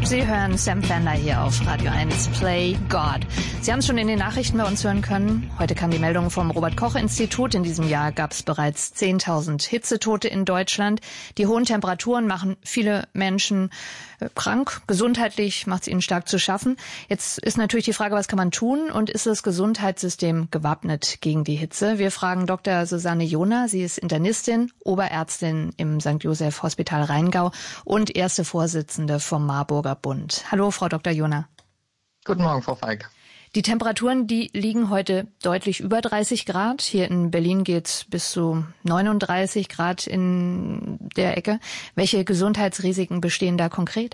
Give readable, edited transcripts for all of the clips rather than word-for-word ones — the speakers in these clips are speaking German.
Sie hören Sam Fender hier auf Radio 1 Play God. Sie haben es schon in den Nachrichten bei uns hören können. Heute kam die Meldung vom Robert-Koch-Institut. In diesem Jahr gab es bereits 10.000 Hitzetote in Deutschland. Die hohen Temperaturen machen viele Menschen krank. Gesundheitlich macht es ihnen stark zu schaffen. Jetzt ist natürlich die Frage, was kann man tun und ist das Gesundheitssystem gewappnet gegen die Hitze? Wir fragen Dr. Susanne Johner. Sie ist Internistin, Oberärztin im St. Joseph Hospital Rheingau und erste Vorsitzende vom Marburger Bund. Hallo, Frau Dr. Johner. Guten Morgen, Frau Feig. Die Temperaturen, die liegen heute deutlich über 30 Grad. Hier in Berlin geht's bis zu 39 Grad in der Ecke. Welche Gesundheitsrisiken bestehen da konkret?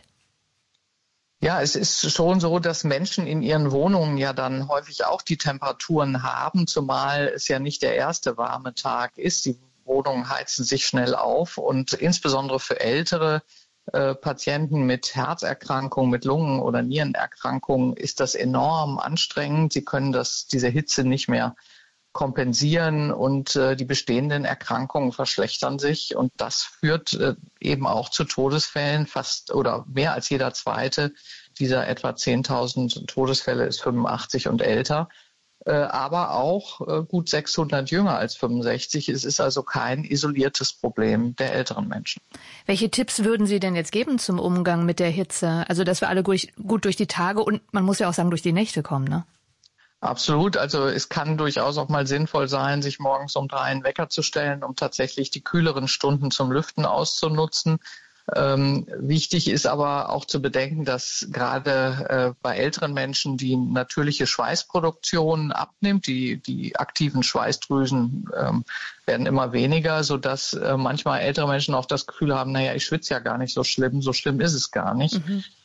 Ja, es ist schon so, dass Menschen in ihren Wohnungen ja dann häufig auch die Temperaturen haben, zumal es ja nicht der erste warme Tag ist. Die Wohnungen heizen sich schnell auf und insbesondere für ältere Patienten mit Herzerkrankungen, mit Lungen- oder Nierenerkrankungen ist das enorm anstrengend. Sie können diese Hitze nicht mehr kompensieren und die bestehenden Erkrankungen verschlechtern sich. Und das führt eben auch zu Todesfällen. Fast oder mehr als jeder zweite dieser etwa 10.000 Todesfälle ist 85 und älter. Aber auch gut 600 jünger als 65. Es ist also kein isoliertes Problem der älteren Menschen. Welche Tipps würden Sie denn jetzt geben zum Umgang mit der Hitze? Also, dass wir alle gut durch die Tage und man muss ja auch sagen, durch die Nächte kommen, ne? Absolut. Also es kann durchaus auch mal sinnvoll sein, sich morgens um 3 einen Wecker zu stellen, um tatsächlich die kühleren Stunden zum Lüften auszunutzen. Wichtig ist aber auch zu bedenken, dass gerade bei älteren Menschen die natürliche Schweißproduktion abnimmt. Die aktiven Schweißdrüsen werden immer weniger, sodass manchmal ältere Menschen auch das Gefühl haben, naja, ich schwitze ja gar nicht so schlimm ist es gar nicht.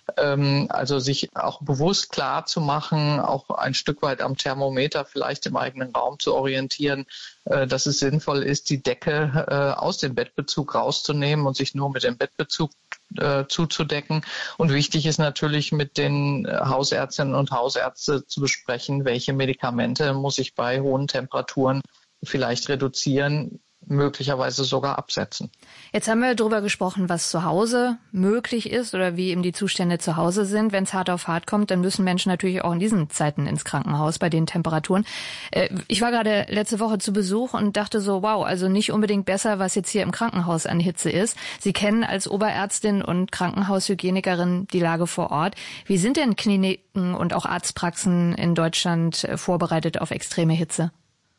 Also sich auch bewusst klar zu machen, auch ein Stück weit am Thermometer vielleicht im eigenen Raum zu orientieren, dass es sinnvoll ist, die Decke aus dem Bettbezug rauszunehmen und sich nur mit dem Bettbezug zuzudecken. Und wichtig ist natürlich mit den Hausärztinnen und Hausärzten zu besprechen, welche Medikamente muss ich bei hohen Temperaturen vielleicht reduzieren, möglicherweise sogar absetzen. Jetzt haben wir darüber gesprochen, was zu Hause möglich ist oder wie eben die Zustände zu Hause sind. Wenn es hart auf hart kommt, dann müssen Menschen natürlich auch in diesen Zeiten ins Krankenhaus bei den Temperaturen. Ich war gerade letzte Woche zu Besuch und dachte so, wow, also nicht unbedingt besser, was jetzt hier im Krankenhaus an Hitze ist. Sie kennen als Oberärztin und Krankenhaushygienikerin die Lage vor Ort. Wie sind denn Kliniken und auch Arztpraxen in Deutschland vorbereitet auf extreme Hitze?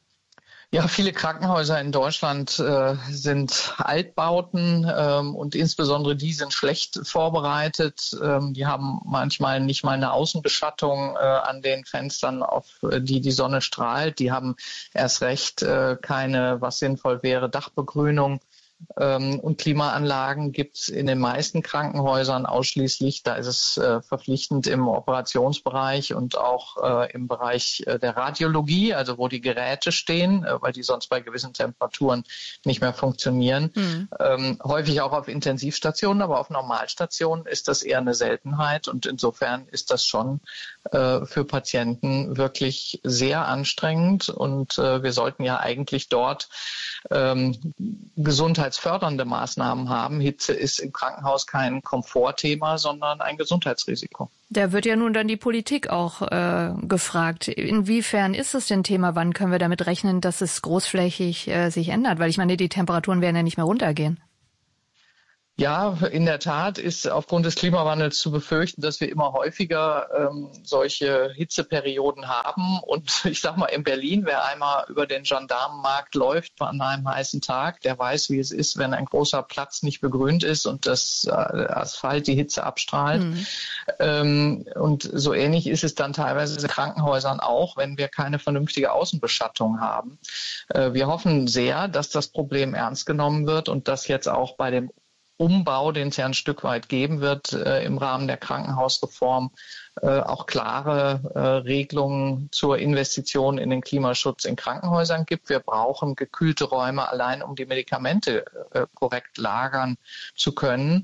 Ja, viele Krankenhäuser in Deutschland sind Altbauten und insbesondere die sind schlecht vorbereitet. Die haben manchmal nicht mal eine Außenbeschattung an den Fenstern, auf die Sonne strahlt. Die haben erst recht keine, was sinnvoll wäre, Dachbegrünung. Und Klimaanlagen gibt's in den meisten Krankenhäusern ausschließlich. Da ist es verpflichtend im Operationsbereich und auch im Bereich der Radiologie, also wo die Geräte stehen, weil die sonst bei gewissen Temperaturen nicht mehr funktionieren. Häufig auch auf Intensivstationen, aber auf Normalstationen ist das eher eine Seltenheit. Und insofern ist das schon für Patienten wirklich sehr anstrengend. Und wir sollten ja eigentlich dort gesundheitsfördernde Maßnahmen haben. Hitze ist im Krankenhaus kein Komfortthema, sondern ein Gesundheitsrisiko. Da wird ja nun dann die Politik auch gefragt. Inwiefern ist es denn Thema? Wann können wir damit rechnen, dass es großflächig sich ändert? Weil ich meine, die Temperaturen werden ja nicht mehr runtergehen. Ja, in der Tat ist aufgrund des Klimawandels zu befürchten, dass wir immer häufiger solche Hitzeperioden haben. Und ich sag mal, in Berlin, wer einmal über den Gendarmenmarkt läuft an einem heißen Tag, der weiß, wie es ist, wenn ein großer Platz nicht begrünt ist und das Asphalt die Hitze abstrahlt. Und so ähnlich ist es dann teilweise in Krankenhäusern auch, wenn wir keine vernünftige Außenbeschattung haben. Wir hoffen sehr, dass das Problem ernst genommen wird und dass jetzt auch bei dem Umbau, den es ja ein Stück weit geben wird im Rahmen der Krankenhausreform, auch klare Regelungen zur Investition in den Klimaschutz in Krankenhäusern gibt. Wir brauchen gekühlte Räume allein, um die Medikamente korrekt lagern zu können.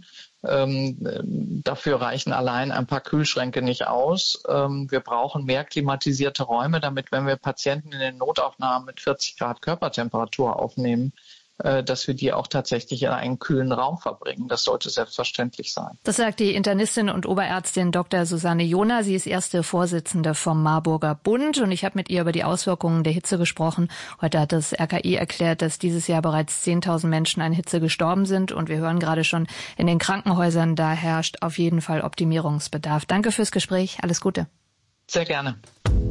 Dafür reichen allein ein paar Kühlschränke nicht aus. Wir brauchen mehr klimatisierte Räume, damit, wenn wir Patienten in den Notaufnahmen mit 40 Grad Körpertemperatur aufnehmen, dass wir die auch tatsächlich in einen kühlen Raum verbringen. Das sollte selbstverständlich sein. Das sagt die Internistin und Oberärztin Dr. Susanne Johner. Sie ist erste Vorsitzende vom Marburger Bund und ich habe mit ihr über die Auswirkungen der Hitze gesprochen. Heute hat das RKI erklärt, dass dieses Jahr bereits 10.000 Menschen an Hitze gestorben sind und wir hören gerade schon in den Krankenhäusern, da herrscht auf jeden Fall Optimierungsbedarf. Danke fürs Gespräch. Alles Gute. Sehr gerne.